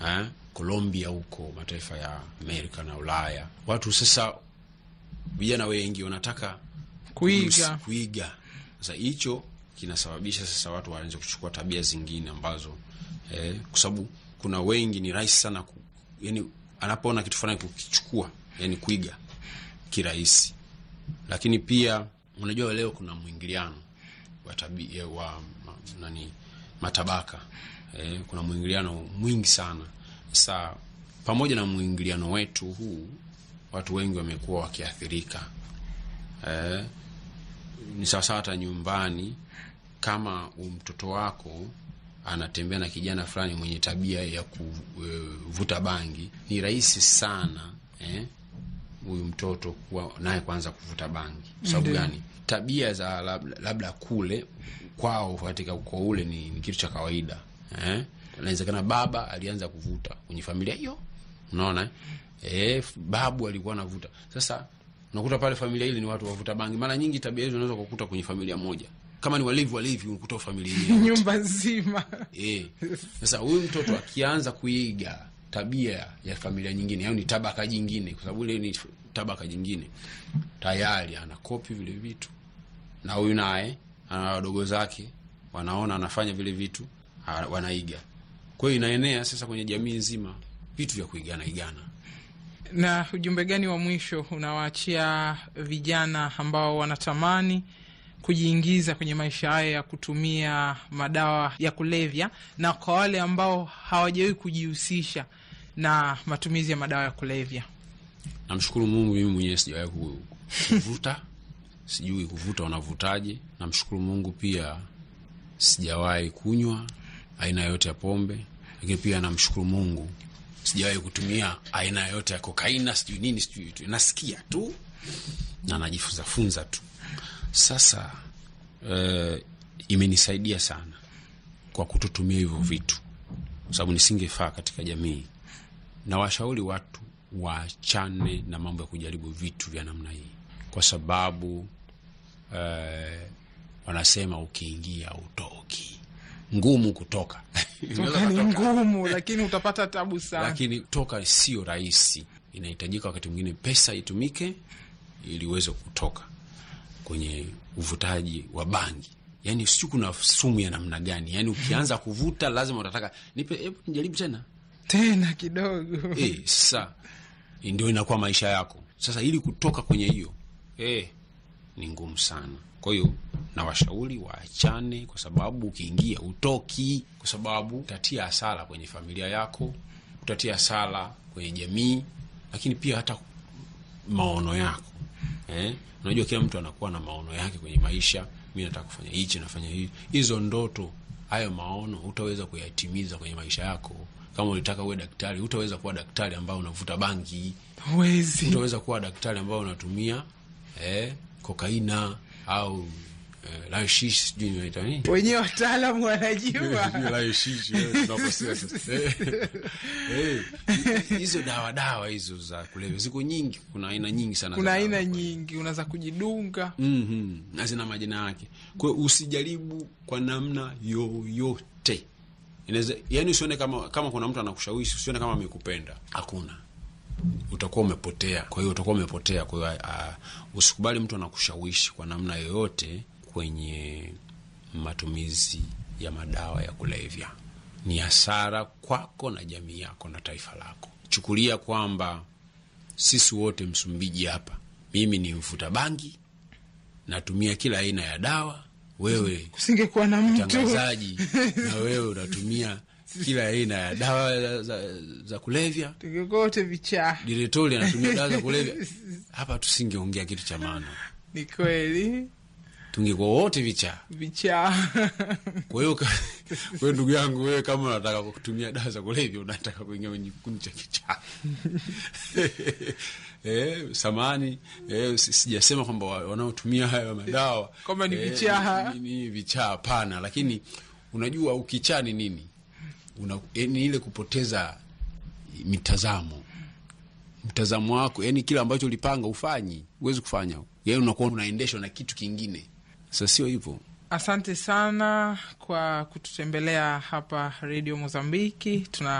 Colombia huko, mataifa ya Amerika na Ulaya. Watu sasa, vijana wengi wanataka kuiga. Sasa hicho kinasababisha sasa watu waanze kuchukua tabia zingine ambazo kwa sababu kuna wengi ni rahisi sana yani anapoona kitu fulani kukichukua, yani kuiga kirahisi. Lakini pia unajua leo kuna mwingiliano wa tabia matabaka. Kuna mwingiliano mwingi sana. Sasa pamoja na mwingiliano wetu huu, watu wengi wamekuwa wakiathirika. Ni sawa hata nyumbani, kama mtoto wako anatembea na kijana fulani mwenye tabia ya kuvuta bangi, ni rahisi sana huyu mtoto kuwa naye kwanza kuvuta bangi. Sababu gani? Tabia za labda kule kwao katika ukoo ule ni kitu cha kawaida. Inawezekana baba alianza kuvuta kwenye familia hiyo, unaona babu alikuwa anavuta. Sasa unakuta pale familia ile ni watu wavuta bangi. Mara nyingi tabia hizo unaweza kukuta kwenye familia moja. Kama ni walevi unakuta familia hiyo nyumba nzima. Sasa huyu mtoto akianza kuiga tabia ya familia nyingine, au ni tabaka jingine, kwa sababu ile ni tabaka jingine, tayari anakopi vile vitu. Na huyu naye ana wadogo zake, wanaona anafanya vile vitu, wanaiga. Kwa hiyo inaenea sasa kwenye jamii nzima, vitu vya kuigana. Na ujumbe gani wa mwisho unawaachia vijana ambao wanatamani kujiingiza kwenye maisha haya ya kutumia madawa ya kulevya, na kwa wale ambao hawajawahi kujihusisha na matumizi ya madawa ya kulevya? Namshukuru Mungu, mimi mwenyewe sijawahi kuvuta. Sijui kuvuta wanavutaje. Namshukuru Mungu pia sijawahi kunywa aina yote ya pombe. Lakini pia namshukuru Mungu sijawahi kutumia aina yote ya kokaina, sijui nini, sijui tu. Nasikia tu na najifunza tu. Sasa imenisaidia sana kwa kutotumia hivyo vitu, kwa sababu nisingefaa katika jamii. Na washauri watu waachane na mambo ya kujaribu vitu vya namna hii, kwa sababu wanasema ukiingia utoki. Ngumu kutoka. Ni ngumu, lakini utapata tabu sana. Lakini toka sio rahisi. Inahitajika wakati mwingine pesa itumike ili uweze kutoka kwenye uvutaji wa bangi. Yani sio kuna sumu ya namna gani. Yani ukianza kuvuta lazima utataka hebu nijaribu tena kidogo. Sasa ndio inakuwa maisha yako. Sasa ili kutoka kwenye hiyo ni ngumu sana. Kwa hiyo na washauri waachane, kwa sababu ukiingia utoki, kwa sababu utatia hasara kwenye familia yako, utatia hasara kwenye jamii, lakini pia hata maono yako. Unajua kila mtu anakuwa na maono yake kwenye maisha. Mimi nataka kufanya hichi, nafanya hivi. Hizo ndoto, hayo maono utaweza kuyatimiza kwenye maisha yako. Kama ulitaka uwe daktari, utaweza kuwa daktari ambao unavuta bangi. Huwezi. Utaweza kuwa daktari ambao unatumia kokaina au la shish, sijui inaitwa nini. Wenyewe wataalamu wanajua. La shish, tunaposema sasa. Hizo dawa hizo za kulevya ziko nyingi, kuna aina nyingi sana. Kuna aina nyingi, unaweza kujidunga. Na zina majina yake. Kwa hiyo usijaribu kwa namna yoyote. Inaweza, yani usione kama kuna mtu anakushawishi, usione kama amekupenda. Hakuna. Utakuwa umepotea. Kwa hiyo utakuwa umepotea. Kwa hiyo usikubali mtu anakushawishi kwa namna yoyote kwenye matumizi ya madawa ya kulevya. Ni hasara kwako na jamii yako na taifa lako. Chukulia kwamba sisi wote Msumbiji hapa, mimi ni mvuta bangi, natumia kila aina ya dawa. Wewe kusingekuwa na mtu mtangazaji na wewe unatumia kila aina ya dawa za kulevya. Tungekuwa wote vichaa. Diretoli anatumia dawa za kulevya. Hapa tusingeongea kitu cha maana. Ni kweli. Tungekuwa wote vichaa. Kwa hiyo ndugu yangu, wewe kama unataka kutumia dawa za kulevya, unataka kuingia kwenye kikundi cha kichaa. Samani, sijasema kwamba wanaotumia hayo madawa kama ni vichaa. Ni vichaa, hapana. Lakini unajua ukichaa ni nini? Ni ile kupoteza mtazamo wako. Yani kila ambacho ulipanga ufanyi, huwezi kufanya. Yani unakuwa unaendeshwa na kitu kingine. Sasa sio hivyo. Asante sana kwa kututembelea hapa Radio Mozambiki.